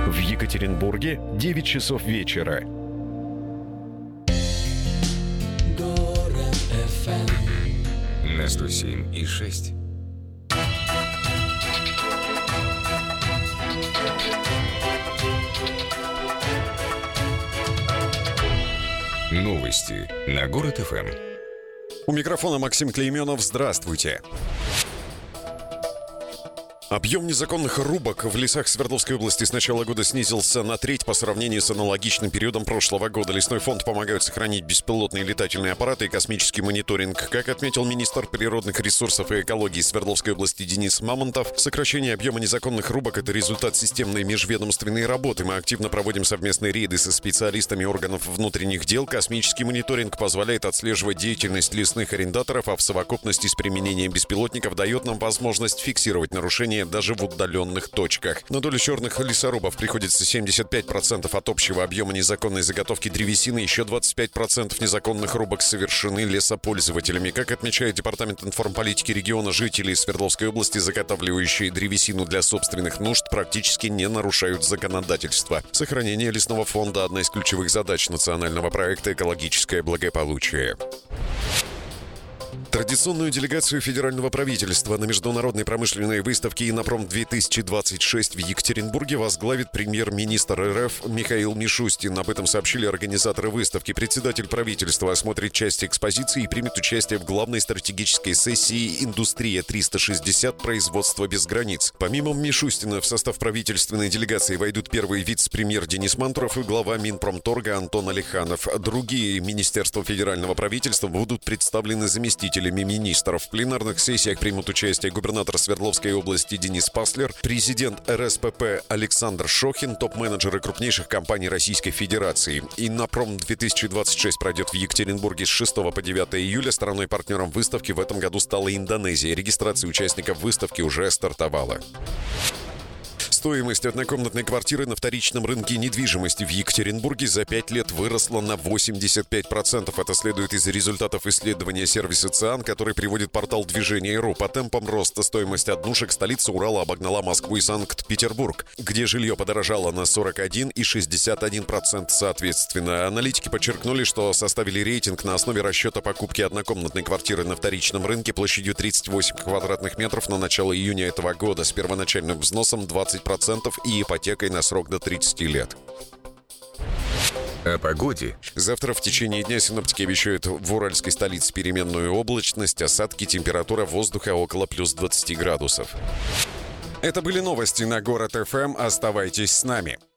В Екатеринбурге 9 часов вечера. Город FM на 107,6. Новости на Город ФМ. У микрофона Максим Клейменов. Здравствуйте. Объем незаконных рубок в лесах Свердловской области с начала года снизился на треть по сравнению с аналогичным периодом прошлого года. Лесной фонд помогает сохранить беспилотные летательные аппараты и космический мониторинг. Как отметил министр природных ресурсов и экологии Свердловской области Денис Мамонтов, сокращение объема незаконных рубок – это результат системной межведомственной работы. Мы активно проводим совместные рейды со специалистами органов внутренних дел. Космический мониторинг позволяет отслеживать деятельность лесных арендаторов, а в совокупности с применением беспилотников дает нам возможность фиксировать нарушения даже в удаленных точках. На долю черных лесорубов приходится 75% от общего объема незаконной заготовки древесины, еще 25% незаконных рубок совершены лесопользователями. Как отмечает Департамент информполитики региона, жители Свердловской области, заготавливающие древесину для собственных нужд, практически не нарушают законодательство. Сохранение лесного фонда – одна из ключевых задач национального проекта «Экологическое благополучие». Традиционную делегацию федерального правительства на международной промышленной выставке «Иннопром-2026» в Екатеринбурге возглавит премьер-министр РФ Михаил Мишустин. Об этом сообщили организаторы выставки. Председатель правительства осмотрит часть экспозиции и примет участие в главной стратегической сессии «Индустрия-360. Производство без границ». Помимо Мишустина в состав правительственной делегации войдут первый вице-премьер Денис Мантуров и глава Минпромторга Антон Алиханов. Другие министерства федерального правительства будут представлены заместителями министров. В пленарных сессиях примут участие губернатор Свердловской области Денис Паслер, президент РСПП Александр Шохин, топ-менеджеры крупнейших компаний Российской Федерации. Иннопром-2026 пройдет в Екатеринбурге с 6 по 9 июля. Стороной-партнером выставки в этом году стала Индонезия. Регистрация участников выставки уже стартовала. Стоимость однокомнатной квартиры на вторичном рынке недвижимости в Екатеринбурге за 5 лет выросла на 85%. Это следует из результатов исследования сервиса ЦИАН, который приводит портал Движение.ру. По темпам роста стоимость однушек столица Урала обогнала Москву и Санкт-Петербург, где жилье подорожало на 41 и 61% соответственно. Аналитики подчеркнули, что составили рейтинг на основе расчета покупки однокомнатной квартиры на вторичном рынке площадью 38 квадратных метров на начало июня этого года с первоначальным взносом 20% и ипотекой на срок до 30 лет. О погоде. Завтра в течение дня синоптики обещают в уральской столице переменную облачность, осадки, температура воздуха около плюс 20 градусов. Это были новости на Город ФМ. Оставайтесь с нами.